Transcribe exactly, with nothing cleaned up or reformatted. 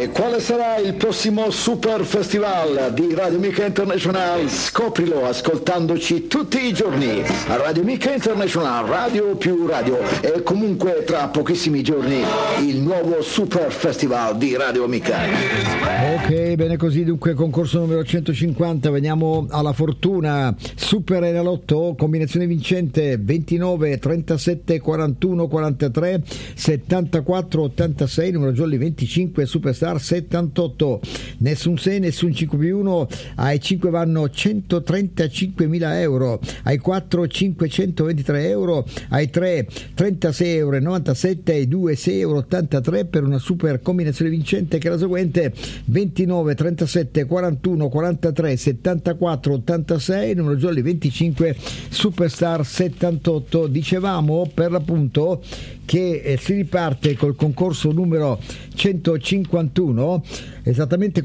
E quale sarà il prossimo Super Festival di Radio Mica International? Scoprilo ascoltandoci tutti i giorni a Radio Mica International, radio più radio, e comunque tra pochissimi giorni il nuovo Super Festival di Radio Mica. Ok, bene così, dunque concorso numero centocinquanta, veniamo alla fortuna. Super Enalotto, combinazione vincente ventinove, trentasette, quarantuno, quarantatré, settantaquattro, ottantasei, numero jolly venticinque, Superstar settantotto. Nessun sei, nessun cinque più uno, ai cinque vanno centotrentacinquemila euro, ai quattro cinquecentoventitré euro, ai tre trentasei euro e novantasette, ai due sei euro ottantatré per una super combinazione vincente che è la seguente: ventinove, trentasette, quarantuno, quarantatré, settantaquattro, ottantasei, numero jolly venticinque, Superstar settantotto. Dicevamo per l'appunto che eh, si riparte col concorso numero centocinquantuno, esattamente